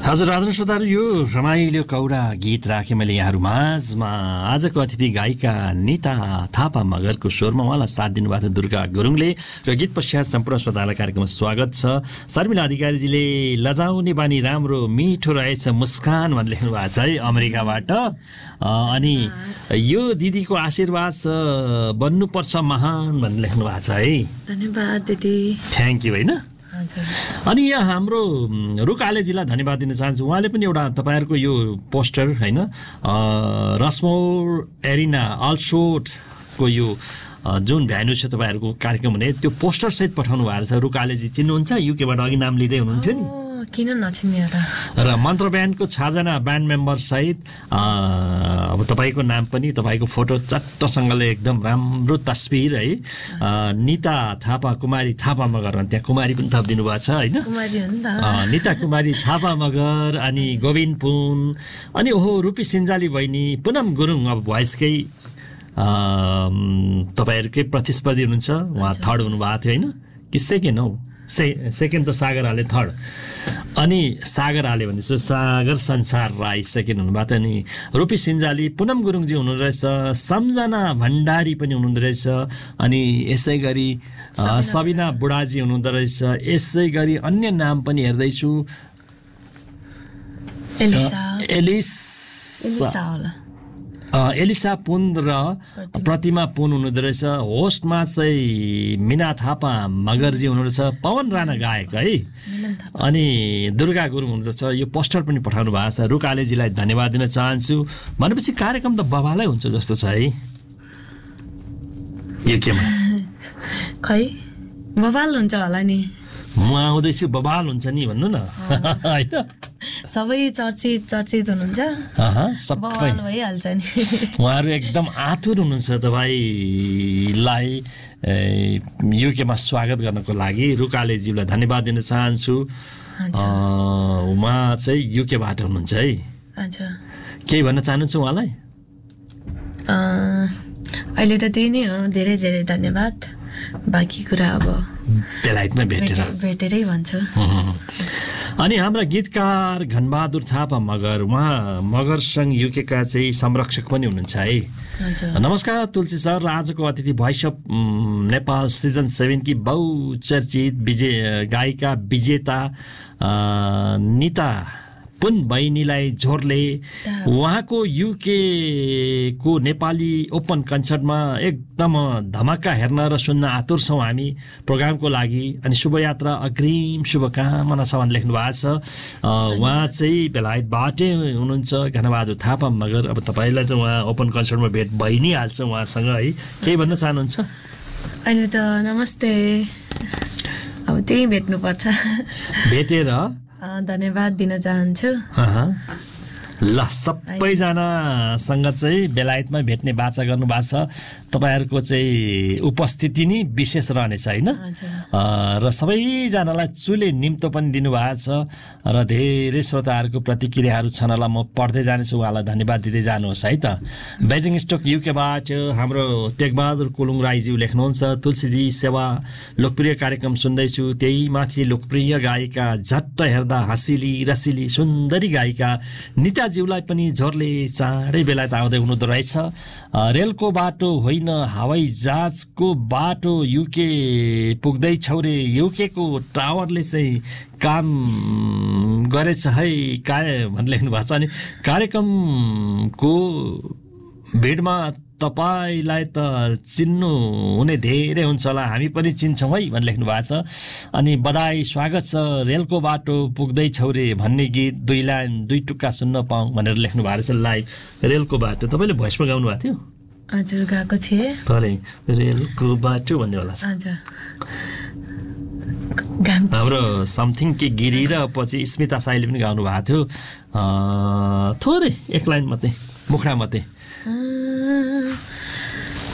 हजुर आदरणीय श्रोताहरू, यो रमाइलो कौडा गीत राखेँ मैले यहाँहरू माझमा। आजको अतिथि गायिका निता थापा मगरको स्वरमा उहाँलाई साथ दिनुभएको थियो दुर्गा गुरुङले। र गीत पश्चात सम्पूर्ण श्रोतालाई कार्यक्रममा स्वागत छ। शर्मिला अधिकारीजीले लजाउने बानी राम्रो मिठो रहेछ मुस्कान भनेर लेख्नु भएको छ है अमेरिकाबाट। अनि यो दिदीको आशीर्वाद बन्नुपर्छ महान भनेर लेख्नु भएको छ है। धन्यवाद दिदी। Thank you. होइन अनि यहाँ हाम्रो रुकालेजीलाई धन्यवाद दिन चाहन्छु। उहाँले पनि एउटा तपाईँहरूको यो पोस्टर होइन रसमोर एरिना अल्सोटको यो जुन भ्यान्यू छ तपाईँहरूको कार्यक्रम हुने त्यो पोस्टर सहित पठाउनु भएको छ। रुकालेजी चिन्नुहुन्छ? युकेबाट अघि नाम लिँदै हुनुहुन्थ्यो नि। किन नचिन्ने र मन्त्र ब्यान्डको 6 जना ब्यान्ड मेम्बर सहित अब तपाईँको नाम पनि तपाईँको फोटो चट्टसँगले एकदम राम्रो तस्बिर है। निता थापा कुमारी थापा मगर त्यहाँ कुमारी पनि थपिदिनु भएको छ होइन। निता कुमारी थापा मगर अनि गोविन्द पुन अनि ओहो रुपी सिन्जाली बहिनी पुनम गुरुङ अब भोइसकै तपाईँहरूकै प्रतिस्पर्धी हुनुहुन्छ। उहाँ थर्ड हुनुभएको थियो होइन कि सेकेन्ड हौ? सेकेन्ड त सागर हाले, थर्ड अनि सागर हाले भनेपछि सागर संसार राई सेकेन्ड हुनुभएको थियो। अनि रुपी सिन्जाली पुनम गुरुङजी हुनुहुँदो रहेछ, सम्झना भण्डारी पनि हुनुहुँदो रहेछ, अनि यसै गरी सबिना बुढाजी हुनुहुँदो रहेछ। यसै गरी अन्य नाम पनि हेर्दैछु, एलिसा पुन र प्रतिमा पुन हुनुहुँदो रहेछ। होस्टमा चाहिँ मिना थापा मगरजी हुनुहुँदो रहेछ, पवन राणा गायक है, अनि दुर्गा गुरुङ हुनुहुँदो रहेछ। यो पोस्टर पनि पठाउनु भएको छ। रुकालेजीलाई धन्यवाद दिन चाहन्छु। भनेपछि कार्यक्रम त बबालै हुन्छ जस्तो छ है यो केमा। खै बबाल हुन्छ होला नि। म आउँदैछु बबाल हुन्छ नि भन्नु न होइन। सबै चर्चित हुनुहुन्छ, सबै भइहाल्छ नि। उहाँहरू एकदम आतुर हुनुहुन्छ तपाईँलाई युकेमा स्वागत गर्नको लागि। रुकालेजीलाई धन्यवाद दिन चाहन्छु। उहाँ चाहिँ युकेबाट हुनुहुन्छ है। केही भन्न चाहनुहुन्छ उहाँलाई? अहिले त त्यही नै हो, धेरै धेरै धन्यवाद। बाँकी कुरा अब बेलायतमा भेटेरै भन्छु। अनि हाम्रा गीतकार घनबहादुर थापा मगर, उहाँ मगरसँग युकेका चाहिँ संरक्षक पनि हुनुहुन्छ है। नमस्कार तुलसी सर, आजको अतिथि भोइस अफ नेपाल सिजन 7 की बहुचर्चित गायिका विजेता निता पुन बहिनीलाई झोरले उहाँको युके को नेपाली ओपन कन्सर्टमा एकदम धमाका हेर्न र सुन्न आतुर छौँ हामी प्रोग्रामको लागि। अनि शुभयात्रा अग्रिम शुभकामना छ भनेर लेख्नु भएको छ। उहाँ चाहिँ बेलायतबाटै हुनुहुन्छ घनबहादुर थापा मगर। अब तपाईँलाई चाहिँ उहाँ ओपन कन्सर्टमा भेट भइ नै हाल्छ उहाँसँग है। केही भन्न चाहनुहुन्छ? अहिले त नमस्ते, अब त्यही भेट्नुपर्छ। भेटेर धन्यवाद दिन चाहन्छु। ल सबैजनासँग चाहिँ बेलायतमा भेट्ने बाचा गर्नुभएको छ। तपाईँहरूको चाहिँ उपस्थिति नै विशेष रहनेछ होइन। र सबैजनालाई चुले निम्तो पनि दिनुभएको छ र धेरै श्रोताहरूको प्रतिक्रियाहरू छन् होला, म पढ्दै जानेछु। उहाँलाई धन्यवाद दिँदै जानुहोस् है त। बेजिङ स्टोक युकेबाट हाम्रो टेकबहादुर कुलुङ राईज्यू लेख्नुहुन्छ, तुलसीजी सेवा लोकप्रिय कार्यक्रम सुन्दैछु, त्यही माथि लोकप्रिय गायिका झट्ट हेर्दा हँसिली रसिली सुन्दरी गायिका निताज्यूलाई पनि झोरले चाँडै बेलायत आउँदै हुनुहुँदो रहेछ। रेलको बाटो होइन हवाई जहाजको बाटो युके पुग्दैछौ रे, युकेको टावरले चाहिँ काम गरेछ है भनेर लेख्नु भएको छ। अनि कार्यक्रमको भिडमा तपाईँलाई त चिन्नु हुने धेरै हुन्छ होला, हामी पनि चिन्छौँ है भनेर लेख्नु भएको छ। अनि बधाई स्वागत छ, रेलको बाटो पुग्दैछौ रे भन्ने गीत 2 लाइन 2 टुक्का सुन्न पाऊँ भनेर लेख्नु भएको छ। लाइभ रेलको बाटो तपाईँले भोइसमा गाउनु भएको थियो? हजुर गाएको थिएँ। तरै रेलको बाटो भन्ने होला। हाम्रो समथिङ के गिरी र पछि स्मिता साईले पनि गाउनु भएको थियो। थोरै 1 लाइन मात्रै, मुखडा मात्रै।